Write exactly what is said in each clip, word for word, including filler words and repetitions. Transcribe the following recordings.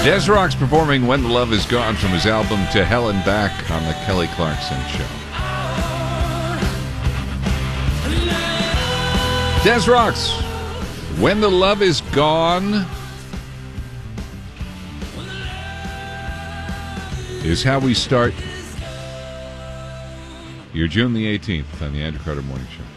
Des Rock's performing When the Love Is Gone from his album To Hell and Back on the Kelly Clarkson Show. Des Rock's When the Love Is Gone is how we start your June the eighteenth on the Andrew Carter Morning Show.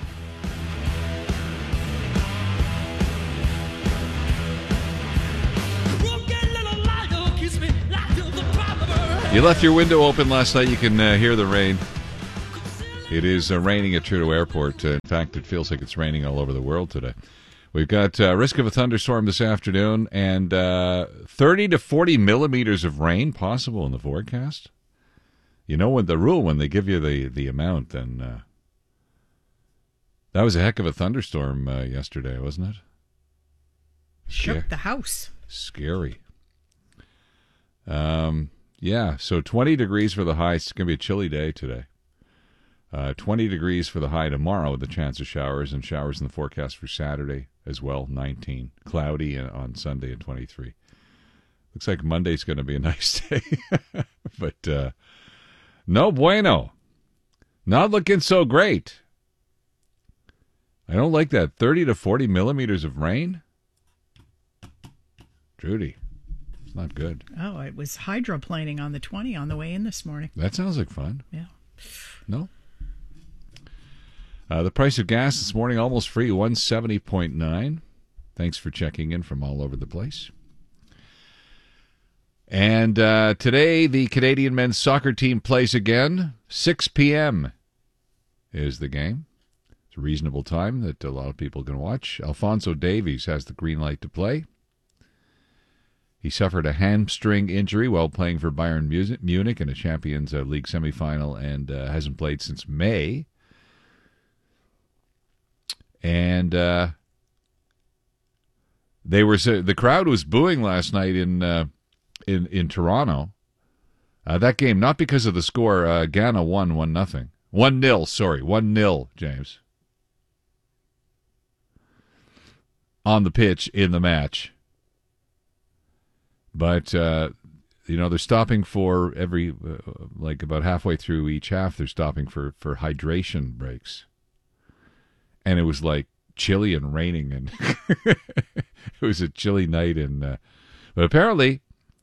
You left your window open last night. You can uh, hear the rain. It is uh, raining at Trudeau Airport. Uh, in fact, it feels like it's raining all over the world today. We've got uh, risk of a thunderstorm this afternoon and uh, thirty to forty millimeters of rain possible in the forecast. You know what the rule when they give you the, the amount, then uh, that was a heck of a thunderstorm uh, yesterday, wasn't it? Shook yeah. the house. Scary. Um... Yeah, so twenty degrees for the high. It's going to be a chilly day today. Uh, twenty degrees for the high tomorrow with a chance of showers, and showers in the forecast for Saturday as well, nineteen. Cloudy on Sunday at twenty-three. Looks like Monday's going to be a nice day. But uh, no bueno. Not looking so great. I don't like that. thirty to forty millimeters of rain? Trudy. It's not good. Oh, it was hydroplaning on the twenty on the way in this morning. That sounds like fun. Yeah. No? Uh, the price of gas this morning, almost free, one seventy point nine. Thanks for checking in from all over the place. And uh, today, the Canadian men's soccer team plays again. six p.m. is the game. It's a reasonable time that a lot of people can watch. Alphonso Davies has the green light to play. He suffered a hamstring injury while playing for Bayern Munich in a Champions League semifinal and uh, hasn't played since May. And uh, they were the crowd was booing last night in uh, in in Toronto. Uh, that game, not because of the score. Uh, Ghana won one nothing, one nil. Sorry, one nil. James on the pitch in the match. But, uh, you know, they're stopping for every, uh, like about halfway through each half, they're stopping for, for hydration breaks. And it was like chilly and raining, and it was a chilly night. And uh, but apparently,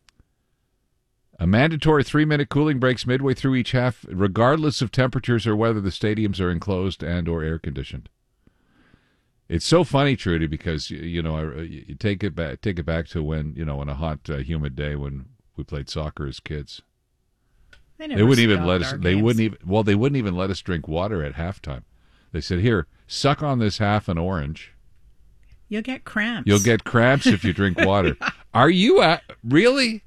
a mandatory three-minute cooling breaks midway through each half, regardless of temperatures or whether the stadiums are enclosed and or air-conditioned. It's so funny, Trudy, because you know you take it back, take it back to when you know on a hot, uh, humid day when we played soccer as kids. They, never they wouldn't even let us. They games. wouldn't even. Well, they wouldn't even let us drink water at halftime. They said, "Here, suck on this half an orange. You'll get cramps. You'll get cramps if you drink water." Are you at really?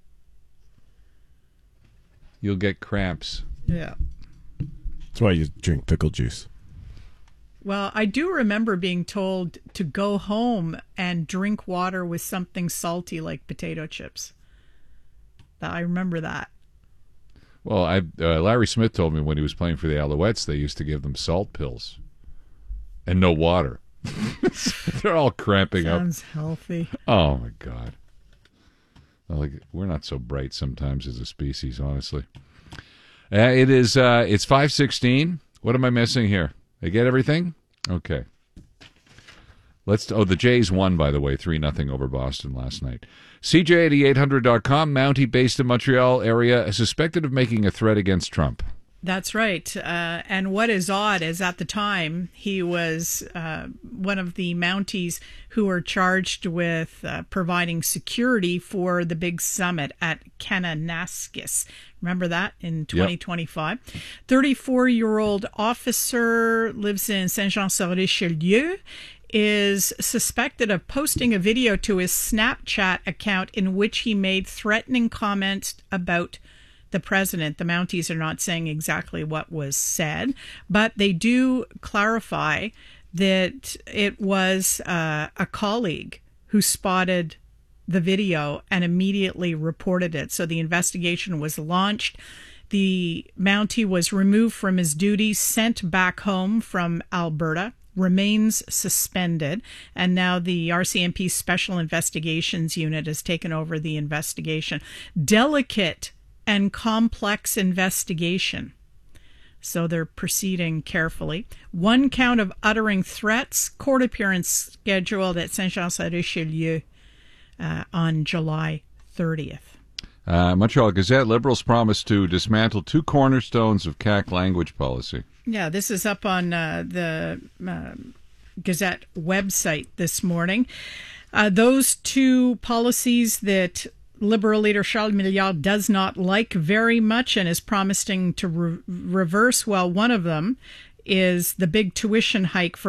You'll get cramps. Yeah. That's why you drink pickle juice. Well, I do remember being told to go home and drink water with something salty like potato chips. I remember that. Well, I uh, Larry Smith told me when he was playing for the Alouettes, they used to give them salt pills and no water. They're all cramping Sounds up. Sounds healthy. Oh, my God. Well, like, we're not so bright sometimes as a species, honestly. Uh, it is, uh, it's five sixteen. What am I missing here? They get everything? Okay. Let's. Oh, the Jays won, by the way, three nothing over Boston last night. C J eighty-eight hundred dot com, Mountie based in Montreal area, suspected of making a threat against Trump. That's right. Uh, and what is odd is at the time, he was uh, one of the Mounties who were charged with uh, providing security for the big summit at Kananaskis. Remember that in twenty twenty-five? Yep. thirty-four-year-old officer lives in Saint-Jean-sur-Richelieu, is suspected of posting a video to his Snapchat account in which he made threatening comments about the president. The Mounties are not saying exactly what was said, but they do clarify that it was uh, a colleague who spotted the video and immediately reported it. So the investigation was launched. The Mountie was removed from his duties, sent back home from Alberta, remains suspended, and now the R C M P Special Investigations Unit has taken over the investigation. Delicate and complex investigation. So they're proceeding carefully. One count of uttering threats, court appearance scheduled at Saint-Jean-sur-Richelieu uh, on July thirtieth. Uh, Montreal Gazette, Liberals promise to dismantle two cornerstones of C A Q language policy. Yeah, this is up on uh, the uh, Gazette website this morning. Uh, those two policies that Liberal leader Charles Milliard does not like very much and is promising to re- reverse, well, one of them is the big tuition hike for